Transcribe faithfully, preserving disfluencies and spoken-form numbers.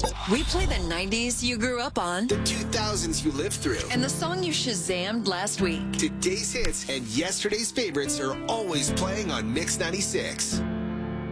We play the nineties you grew up on, the two thousands you lived through, and the song you Shazammed last week. Today's hits and yesterday's favorites are always playing on Mix ninety-six.